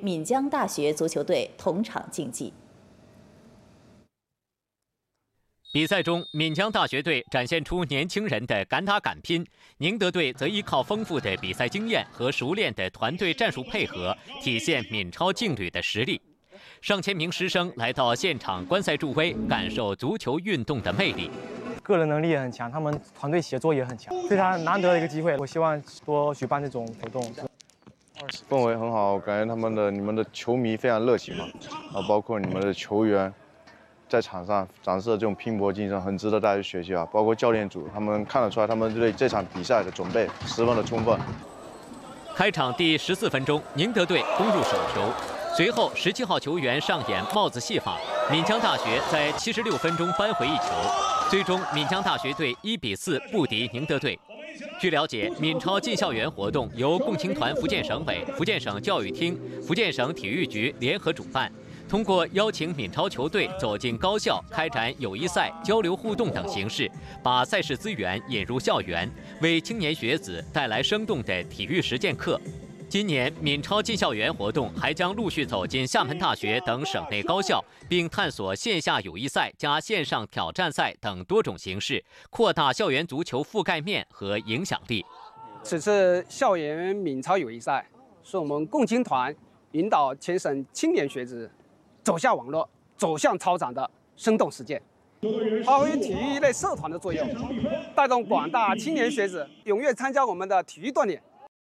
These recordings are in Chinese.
闽江大学足球队同场竞技。 比赛中，闽江大学队展现出年轻人的敢打敢拼，宁德队则依靠丰富的比赛经验和熟练的团队战术配合，体现闽超劲旅的实力。上千名师生来到现场观赛助威，感受足球运动的魅力。 个人能力也很强，他们团队协作也很强，非常难得的一个机会。我希望多举办这种活动。 氛围很好，感觉你们的球迷非常热情嘛，包括你们的球员在场上展示的这种拼搏精神，很值得大家去学习啊。包括教练组，他们看得出来，他们对这场比赛的准备十分的充分。 开场第14分钟，宁德队攻入首球。随后，17号球员上演帽子戏法，闽江大学在76分钟扳回一球，最终闽江大学队1比4不敌宁德队。据了解，闽超进校园活动由共青团福建省委、福建省教育厅、福建省体育局联合主办，通过邀请闽超球队走进高校，开展友谊赛、交流互动等形式，把赛事资源引入校园，为青年学子带来生动的体育实践课。今年闽超进校园活动还将陆续走进厦门大学等省内高校，并探索线下友谊赛加线上挑战赛等多种形式，扩大校园足球覆盖面和影响力。 此次校园闽超友谊赛是我们共青团引导全省青年学子走下网络、走向操场的生动实践，发挥体育类社团的作用，带动广大青年学子踊跃参加我们的体育锻炼。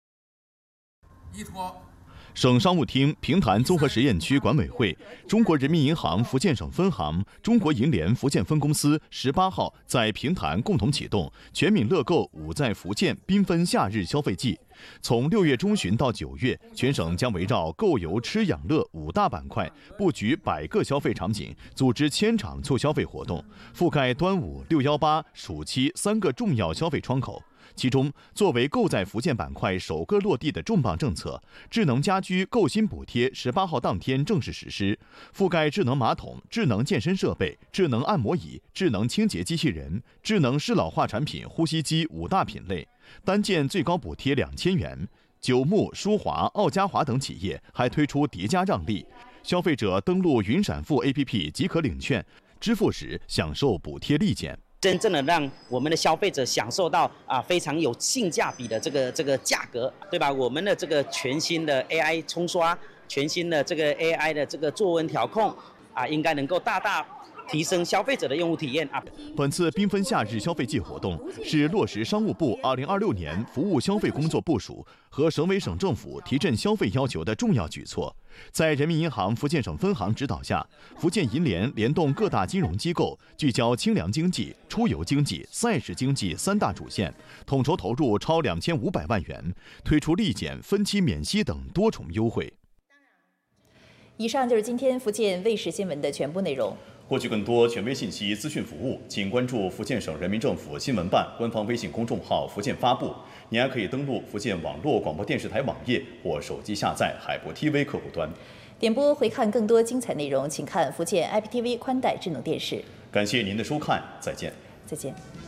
省商务厅平潭综合实验区管委会、中国人民银行福建省分行、中国银联福建分公司18号在平潭共同启动全闽乐购五在福建缤纷夏日消费季。从6月中旬到9月，全省将围绕购游吃养乐5大板块，布局100个消费场景，组织1000场促消费活动，覆盖端午、618、暑期3个重要消费窗口。其中，作为购在福建板块首个落地的重磅政策，智能家居购新补贴18号当天正式实施，覆盖智能马桶、智能健身设备、智能按摩椅、智能清洁机器人、智能适老化产品呼吸机5大品类，单件最高补贴2000元。九牧、舒华、奥家华等企业还推出叠加让利，消费者登录云闪付 APP 即可领券，支付时享受补贴立减。 真正的让我们的消费者享受到非常有性价比的这个价格，对吧？我们的这个全新的 AI 冲刷，全新的这个 AI 的这个作温调控应该能够大大提升消费者的用户体验。 本次缤纷夏日消费季活动是落实商务部2026年服务消费工作部署和省委省政府提振消费要求的重要举措。在人民银行福建省分行指导下，福建银联联动各大金融机构，聚焦清凉经济、出游经济、赛事经济3大主线，统筹投入超2500万元，推出立减、分期免息等多重优惠。 以上就是今天福建卫视新闻的全部内容。 获取更多权威信息、资讯服务，请关注福建省人民政府新闻办官方微信公众号“福建发布”。您还可以登录福建网络广播电视台网页或手机下载海博 TV 客户端。 点播回看更多精彩内容，请看福建 IPTV 宽带智能电视。 感谢您的收看，再见。 再见。